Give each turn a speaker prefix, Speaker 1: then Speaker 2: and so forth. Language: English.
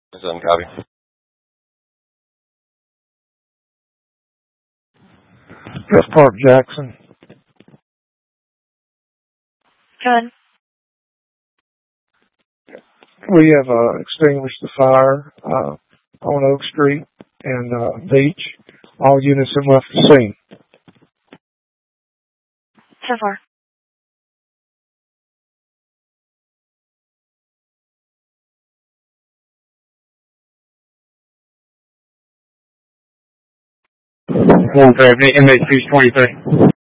Speaker 1: This is copy.
Speaker 2: Jeff Park Jackson.
Speaker 3: Good.
Speaker 2: We have extinguished the fire on Oak Street and Beach. All units have left the scene.
Speaker 3: 10-4.
Speaker 4: Inmate 23.